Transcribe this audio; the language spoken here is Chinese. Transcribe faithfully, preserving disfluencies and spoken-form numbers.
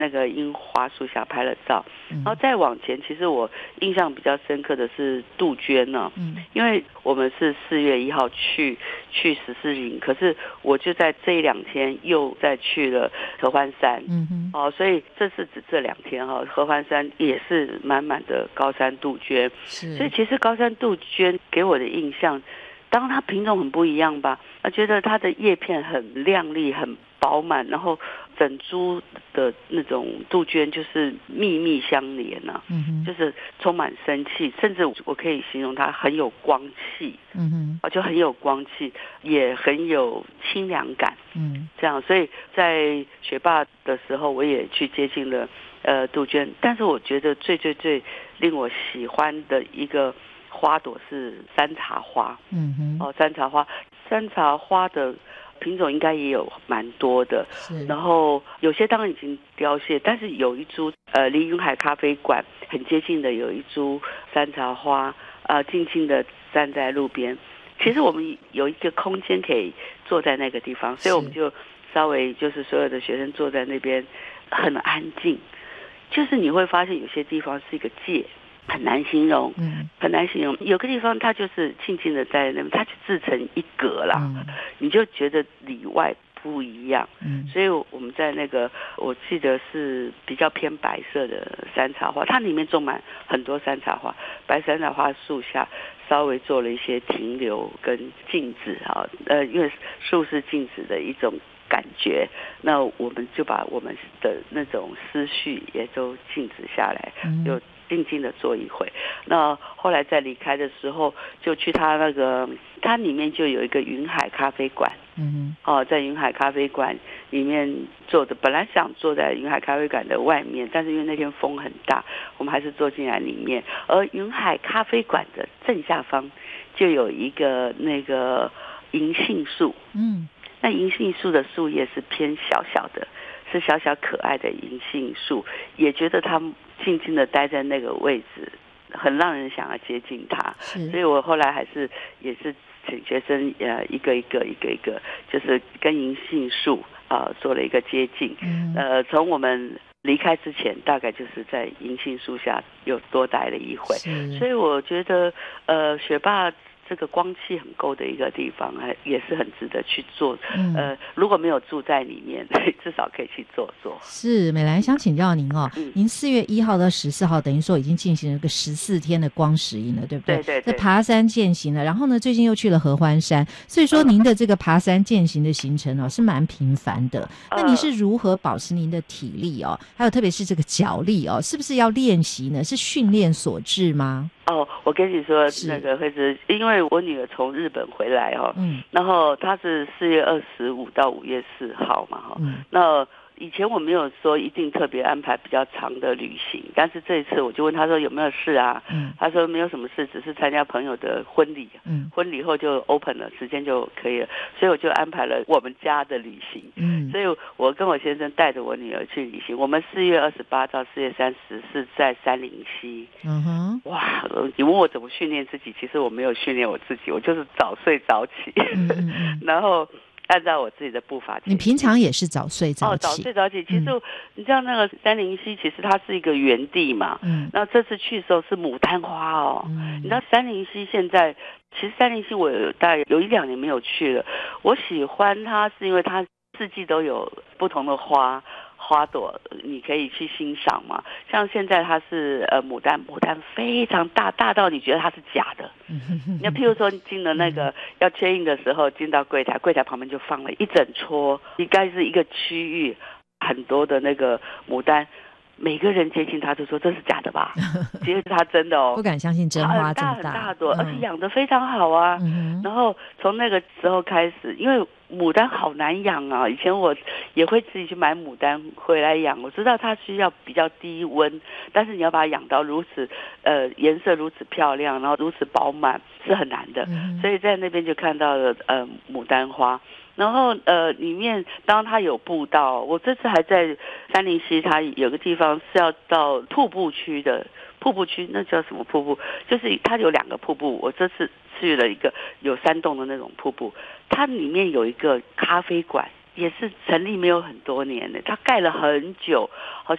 那个樱花树下拍了照，然后再往前，其实我印象比较深刻的是杜鹃呢、嗯，因为我们是四月一号去去十四营，可是我就在这一两天又再去了合欢山，嗯哼，哦，所以这是指这两天哈，合欢山也是满满的高山杜鹃，所以其实高山杜鹃给我的印象，当然它品种很不一样吧，我觉得它的叶片很亮丽，很饱满，然后整株的那种杜鹃就是密密相连啊，嗯、就是充满生气，甚至我可以形容它很有光气，嗯哼，就很有光气，也很有清凉感，嗯，这样，所以在学霸的时候，我也去接近了呃杜鹃，但是我觉得最最最令我喜欢的一个花朵是山茶花，嗯哼，哦，山茶花，山茶花的品种应该也有蛮多的，然后有些当然已经凋谢，但是有一株呃离云海咖啡馆很接近的有一株山茶花，呃静静的站在路边。其实我们有一个空间可以坐在那个地方，所以我们就稍微就是所有的学生坐在那边，很安静。就是你会发现有些地方是一个界。很难形容，嗯，很难形容。有个地方它就是静静的在那边，它就自成一格啦，嗯，你就觉得里外不一样。嗯，所以我们在那个，我记得是比较偏白色的山茶花，它里面种满很多山茶花，白山茶花树下稍微做了一些停留跟静止啊，呃，因为树是静止的一种感觉，那我们就把我们的那种思绪也都静止下来，就静静的坐一会。那后来在离开的时候，就去他那个，它里面就有一个云海咖啡馆，嗯，哦，在云海咖啡馆里面坐的，本来想坐在云海咖啡馆的外面，但是因为那天风很大，我们还是坐进来里面。而云海咖啡馆的正下方就有一个那个银杏树，嗯，那银杏树的树叶是偏小小的，是小小可爱的银杏树，也觉得它静静的待在那个位置，很让人想要接近它。所以我后来还是也是请学生呃一个一个一个一个，就是跟银杏树啊、呃、做了一个接近。嗯、呃，从我们离开之前，大概就是在银杏树下又多待了一会。所以我觉得呃学霸这个光气很够的一个地方，也是很值得去做。嗯、呃，如果没有住在里面，至少可以去坐坐。 是，美兰想请教您哦，嗯、您四月一号到十四号，等于说已经进行了个十四天的光石营了，对不对？ 对对对。 在爬山健行了，然后呢，最近又去了合欢山，所以说您的这个爬山健行的行程哦是蛮频繁的。那您是如何保持您的体力哦？还有特别是这个脚力哦，是不是要练习呢？是训练所致吗？ 哦，我跟你说，那个慧芝，因为我女儿从日本回来哦，嗯，然后她是四月二十五到五月四号嘛，哈、嗯，那以前我没有说一定特别安排比较长的旅行，但是这一次我就问她说有没有事啊？嗯，她说没有什么事，只是参加朋友的婚礼，嗯，婚礼后就 open 了，时间就可以了，所以我就安排了我们家的旅行，嗯，所以我跟我先生带着我女儿去旅行，我们四月二十八到四月三十是在杉林溪，嗯哼，哇，你问我怎么训练自己，其实我没有训练我自己，我就是早睡早起，嗯嗯嗯然后按照我自己的步伐。 你平常也是早睡早起？ 哦，早睡早起。其实、嗯、你知道那个杉林溪，其实它是一个园地嘛。嗯。那这次去的时候是牡丹花哦。嗯。你知道杉林溪现在，其实杉林溪我有大概有一两年没有去了。我喜欢它是因为它四季都有不同的花。花朵你可以去欣赏嘛，像现在它是呃牡丹，牡丹非常大，大到你觉得它是假的。那譬如说进了那个要check in的时候，进到柜台，柜台旁边就放了一整撮，应该是一个区域，很多的那个牡丹。每个人接近他都说这是假的吧，其实它真的哦， 不敢相信真花这么大， 很大很大朵，嗯、而且养得非常好啊。嗯、然后从那个时候开始，因为牡丹好难养啊，以前我也会自己去买牡丹回来养，我知道它需要比较低温，但是你要把它养到如此呃颜色如此漂亮，然后如此饱满是很难的。嗯、所以在那边就看到了呃牡丹花。然后呃，里面当然它有步道，我这次还在杉林溪，它有个地方是要到瀑布区的瀑布区，那叫什么瀑布？就是它有两个瀑布，我这次去了一个有山洞的那种瀑布，它里面有一个咖啡馆， 也是成立没有很多年的，它盖了很久，好